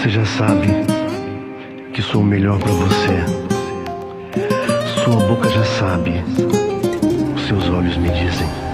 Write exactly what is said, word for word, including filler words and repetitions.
Você já sabe que sou o melhor pra você. Sua boca já sabe, os seus olhos me dizem.